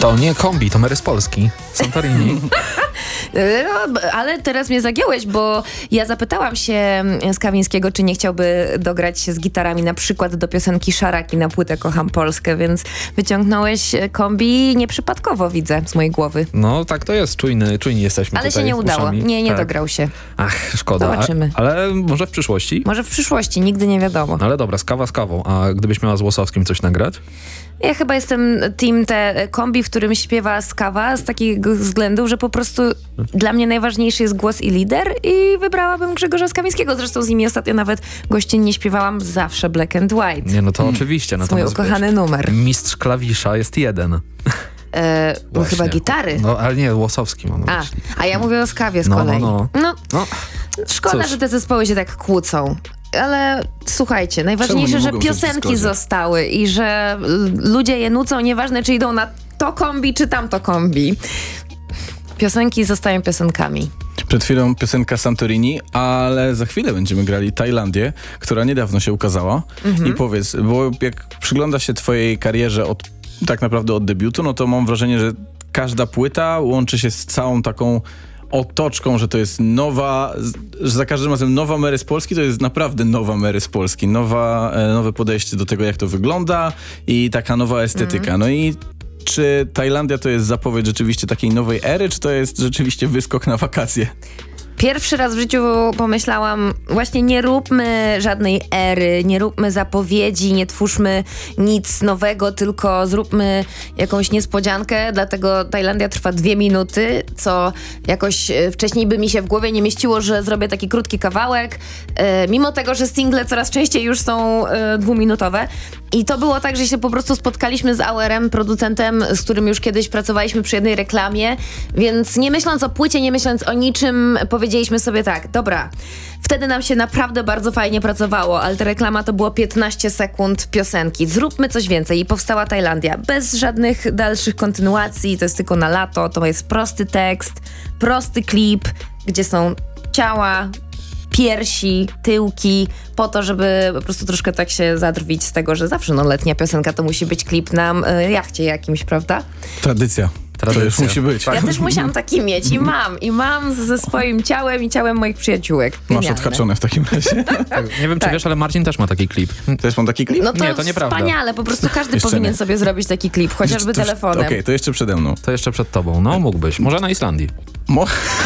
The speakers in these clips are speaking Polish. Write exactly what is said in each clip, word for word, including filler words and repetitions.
To nie kombi, to Mary z Polski. Santorini. No, ale teraz mnie zagiąłeś, bo ja zapytałam się Skawińskiego, czy nie chciałby dograć się z gitarami na przykład do piosenki Szaraki na płytę Kocham Polskę, więc wyciągnąłeś kombi nieprzypadkowo, widzę, z mojej głowy. No tak to jest, czujny, czujni jesteśmy Ale tutaj się nie udało. uszami. Nie, nie tak. dograł się. Ach, szkoda. Zobaczymy. A, ale może w przyszłości? Może w przyszłości, nigdy nie wiadomo. Ale dobra, z kawa z kawą. A gdybyś miała z Łosowskim coś nagrać? Ja chyba jestem team te kombi, w którym śpiewa Skawa z takiego względu, że po prostu dla mnie najważniejszy jest głos i lider i wybrałabym Grzegorza Skawińskiego. Zresztą z nimi ostatnio nawet gościnnie śpiewałam zawsze Black and White. Nie, no to hmm. oczywiście. To jest mój ukochany wiesz, numer. Mistrz klawisza jest jeden. E, no chyba gitary. No, ale nie, Łosowski mam na A, myśli. a ja mówię o Skawie z no, kolei. No, no. no, no. Szkoda, Cóż. że te zespoły się tak kłócą. Ale słuchajcie, najważniejsze, że piosenki zostały i że ludzie je nucą, nieważne czy idą na to kombi, czy tamto kombi. Piosenki zostają piosenkami. Przed chwilą piosenka Santorini, ale za chwilę będziemy grali Tajlandię, która niedawno się ukazała. Mhm. I powiedz, bo jak przygląda się twojej karierze od, tak naprawdę od debiutu, no to mam wrażenie, że każda płyta łączy się z całą taką otoczką, że to jest nowa, że za każdym razem nowa Mary z Polski, to jest naprawdę nowa Mary z Polski, nowa, e, nowe podejście do tego, jak to wygląda i taka nowa estetyka. Mm. No i czy Tajlandia to jest zapowiedź rzeczywiście takiej nowej ery, czy to jest rzeczywiście wyskok na wakacje? Pierwszy raz w życiu pomyślałam, właśnie nie róbmy żadnej ery, nie róbmy zapowiedzi, nie twórzmy nic nowego, tylko zróbmy jakąś niespodziankę, dlatego Tajlandia trwa dwie minuty, co jakoś wcześniej by mi się w głowie nie mieściło, że zrobię taki krótki kawałek, e, mimo tego, że single coraz częściej już są e, dwuminutowe. I to było tak, że się po prostu spotkaliśmy z Auerem, producentem, z którym już kiedyś pracowaliśmy przy jednej reklamie, więc nie myśląc o płycie, nie myśląc o niczym, powiedzieliśmy sobie tak, dobra, wtedy nam się naprawdę bardzo fajnie pracowało, ale ta reklama to było piętnaście sekund piosenki, zróbmy coś więcej i powstała Tajlandia, bez żadnych dalszych kontynuacji, to jest tylko na lato, to jest prosty tekst, prosty klip, gdzie są ciała, piersi, tyłki, po to, żeby po prostu troszkę tak się zadrwić z tego, że zawsze no letnia piosenka to musi być klip na y, jachcie jakimś, prawda? Tradycja. To już musi być. Ja też musiałam taki mieć i mam. I mam ze swoim ciałem i ciałem moich przyjaciółek. Genialne. Masz odhaczone w takim razie. Tak, nie wiem, czy tak. wiesz, ale Marcin też ma taki klip. Też mam taki klip? No to, nie, to nieprawda. Wspaniale, po prostu każdy Jeszcze powinien nie. sobie zrobić taki klip, chociażby to, telefonem. Okej, okay, to jeszcze przede mną. To jeszcze przed tobą. No, mógłbyś. Może na Islandii. Mo-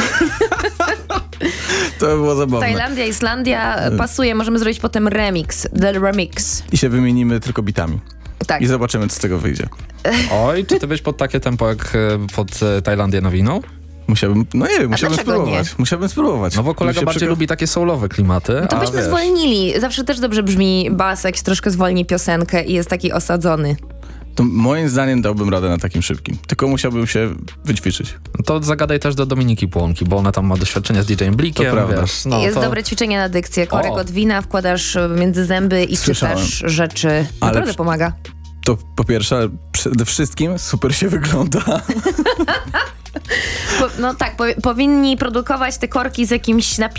to by było zabawne. Tajlandia, Islandia, pasuje. Możemy zrobić potem remix. The remix. I się wymienimy tylko bitami. Tak. I zobaczymy, co z tego wyjdzie. Oj, czy ty byś pod takie tempo jak pod Tajlandię nawinął? Musiałbym, no nie wiem, musiałbym dlaczego spróbować. nie? Musiałbym spróbować. No bo kolega się bardziej przekro- lubi takie soulowe klimaty. To a byśmy wiesz, zwolnili. Zawsze też dobrze brzmi bas, jak się troszkę zwolni piosenkę i jest taki osadzony. To moim zdaniem dałbym radę na takim szybkim. Tylko musiałbym się wyćwiczyć. To zagadaj też do Dominiki Płonki, bo ona tam ma doświadczenie z D J-em Blikiem, To prawda. wiesz. No, jest to... dobre ćwiczenie na dykcję. Korek O. od wina wkładasz między zęby i Słyszałem. czytasz rzeczy. Naprawdę przy- pomaga. To po pierwsze, ale przede wszystkim super się wygląda. Po, no tak, po, powinni produkować te korki z jakimś napisem.